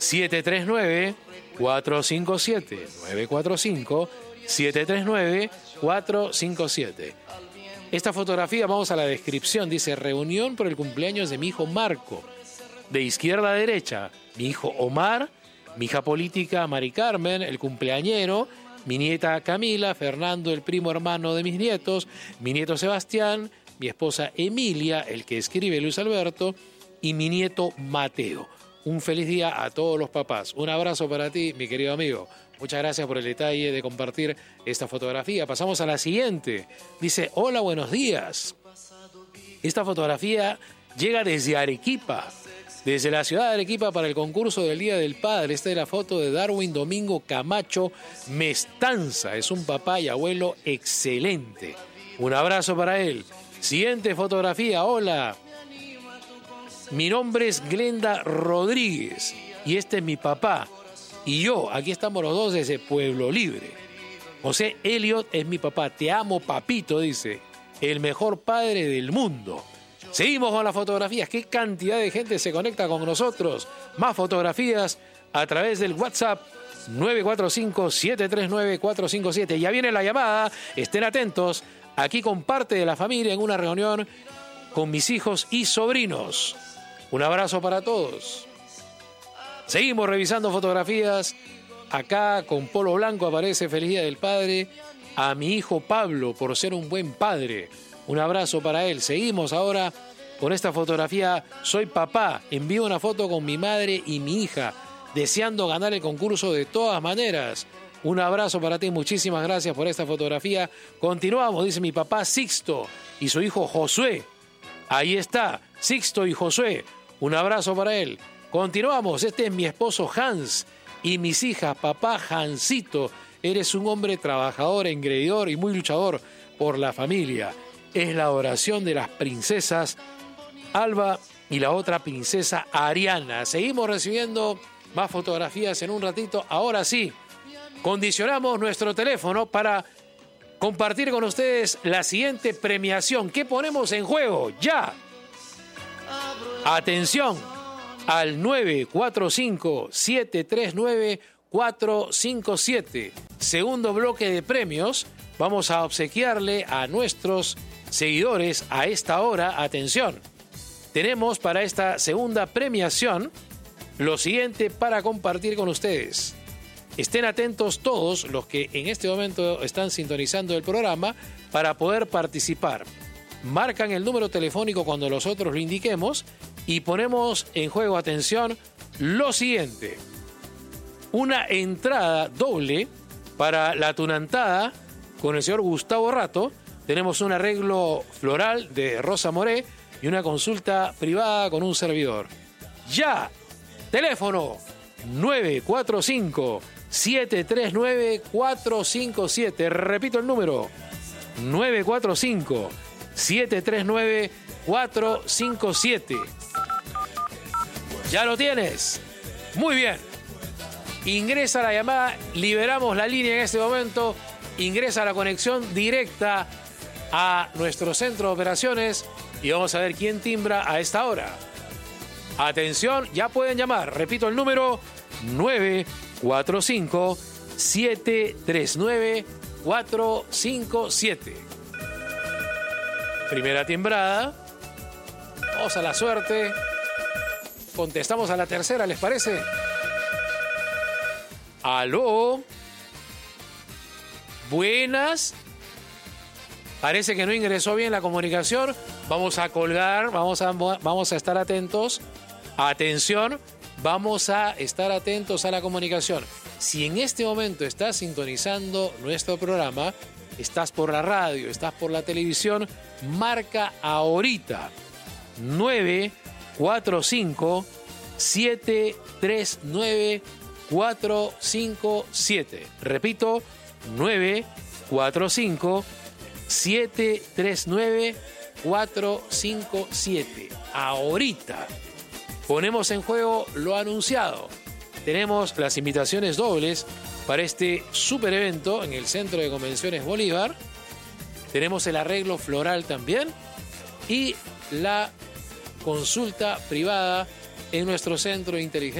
739-457. 945-739-457. Esta fotografía, vamos a la descripción, dice: reunión por el cumpleaños de mi hijo Marco. De izquierda a derecha, mi hijo Omar, mi hija política Mari Carmen, el cumpleañero, mi nieta Camila, Fernando, el primo hermano de mis nietos, mi nieto Sebastián, mi esposa Emilia, el que escribe Luis Alberto, y mi nieto Mateo. Un feliz día a todos los papás. Un abrazo para ti, mi querido amigo. Muchas gracias por el detalle de compartir esta fotografía. Pasamos a la siguiente. Dice: hola, buenos días. Esta fotografía llega desde Arequipa, desde la ciudad de Arequipa, para el concurso del Día del Padre. Esta es la foto de Darwin Domingo Camacho Mestanza. Es un papá y abuelo excelente. Un abrazo para él. Siguiente fotografía. Hola. Mi nombre es Glenda Rodríguez y este es mi papá. Y yo, aquí estamos los dos desde Pueblo Libre. José Elliot es mi papá. Te amo, papito, dice. El mejor padre del mundo. Seguimos con las fotografías. ¿Qué cantidad de gente se conecta con nosotros? Más fotografías a través del WhatsApp 945-739-457. Ya viene la llamada. Estén atentos. Aquí con parte de la familia en una reunión con mis hijos y sobrinos. Un abrazo para todos. Seguimos revisando fotografías. Acá con polo blanco aparece Feliz Día del Padre a mi hijo Pablo por ser un buen padre. Un abrazo para él. Seguimos ahora con esta fotografía. Soy papá. Envío una foto con mi madre y mi hija, deseando ganar el concurso de todas maneras. Un abrazo para ti. Muchísimas gracias por esta fotografía. Continuamos, dice mi papá Sixto y su hijo Josué. Ahí está, Sixto y Josué. Un abrazo para él. Continuamos. Este es mi esposo Hans y mis hijas. Papá Hansito, eres un hombre trabajador, engreidor y muy luchador por la familia. Es la oración de las princesas Alba y la otra princesa Ariana. Seguimos recibiendo más fotografías en un ratito. Ahora sí, condicionamos nuestro teléfono para compartir con ustedes la siguiente premiación. ¿Qué ponemos en juego? ¡Ya! Atención al 945-739-457. Segundo bloque de premios. Vamos a obsequiarle a nuestros seguidores a esta hora. Atención. Tenemos para esta segunda premiación lo siguiente para compartir con ustedes. Estén atentos todos los que en este momento están sintonizando el programa para poder participar. Marcan el número telefónico cuando nosotros lo indiquemos y ponemos en juego, atención, lo siguiente. Una entrada doble para la tunantada con el señor Gustavo Rato. Tenemos un arreglo floral de Rosa Moré y una consulta privada con un servidor. ¡Ya! Teléfono 945-739-457. Repito el número. 945-739-457. ¿Ya lo tienes? Muy bien. Ingresa la llamada. Liberamos la línea en este momento. Ingresa la conexión directa a nuestro centro de operaciones y vamos a ver quién timbra a esta hora. Atención, ya pueden llamar. Repito el número: 945-739-457. Primera timbrada. Vamos a la suerte. Contestamos a la tercera, ¿les parece? ¿Aló? Buenas. Parece que no ingresó bien la comunicación. Vamos a colgar, vamos a estar atentos. Atención, vamos a estar atentos a la comunicación. Si en este momento estás sintonizando nuestro programa, estás por la radio, estás por la televisión, marca ahorita 945-739-457. Repito, 945-739-457. Ahorita ponemos en juego lo anunciado. Tenemos las invitaciones dobles para este super evento en el Centro de Convenciones Bolívar. Tenemos el arreglo floral también y la consulta privada en nuestro centro de inteligencia.